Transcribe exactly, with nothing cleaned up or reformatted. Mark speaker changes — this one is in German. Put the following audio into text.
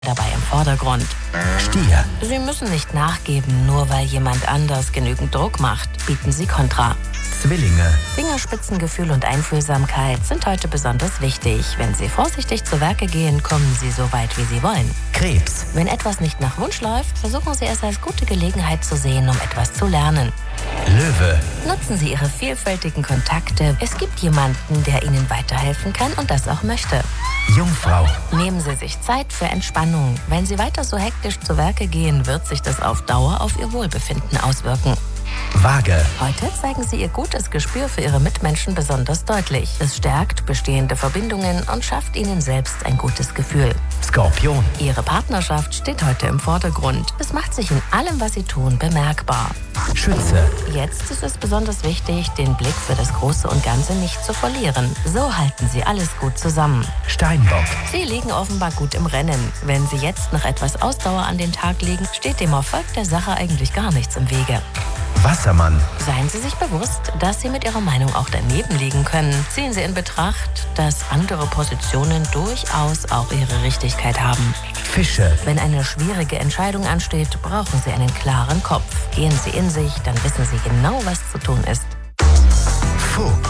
Speaker 1: dabei im Vordergrund.
Speaker 2: Stier.
Speaker 1: Sie müssen nicht nachgeben, nur weil jemand anders genügend Druck macht. Bieten Sie Kontra.
Speaker 2: Zwillinge.
Speaker 1: Fingerspitzengefühl und Einfühlsamkeit sind heute besonders wichtig. Wenn Sie vorsichtig zu Werke gehen, kommen Sie so weit, wie Sie wollen.
Speaker 2: Krebs.
Speaker 1: Wenn etwas nicht nach Wunsch läuft, versuchen Sie es als gute Gelegenheit zu sehen, um etwas zu lernen.
Speaker 2: Löwe.
Speaker 1: Nutzen Sie Ihre vielfältigen Kontakte. Es gibt jemanden, der Ihnen weiterhelfen kann und das auch möchte.
Speaker 2: Jungfrau.
Speaker 1: Nehmen Sie sich Zeit für Entspannung. Wenn Sie weiter so hektisch zu Werke gehen, wird sich das auf Dauer auf Ihr Wohlbefinden auswirken.
Speaker 2: Waage.
Speaker 1: Heute zeigen Sie Ihr gutes Gespür für Ihre Mitmenschen besonders deutlich. Es stärkt bestehende Verbindungen und schafft Ihnen selbst ein gutes Gefühl.
Speaker 2: Skorpion.
Speaker 1: Ihre Partnerschaft steht heute im Vordergrund. Es macht sich in allem, was Sie tun, bemerkbar.
Speaker 2: Schütze.
Speaker 1: Jetzt ist es besonders wichtig, den Blick für das Große und Ganze nicht zu verlieren. So halten Sie alles gut zusammen.
Speaker 2: Steinbock.
Speaker 1: Sie liegen offenbar gut im Rennen. Wenn Sie jetzt noch etwas Ausdauer an den Tag legen, steht dem Erfolg der Sache eigentlich gar nichts im Wege.
Speaker 2: Wassermann.
Speaker 1: Seien Sie sich bewusst, dass Sie mit Ihrer Meinung auch daneben liegen können. Ziehen Sie in Betracht, dass andere Positionen durchaus auch ihre Richtigkeit haben.
Speaker 2: Fische.
Speaker 1: Wenn eine schwierige Entscheidung ansteht, brauchen Sie einen klaren Kopf. Gehen Sie in sich, dann wissen Sie genau, was zu tun ist.
Speaker 2: Fuchs.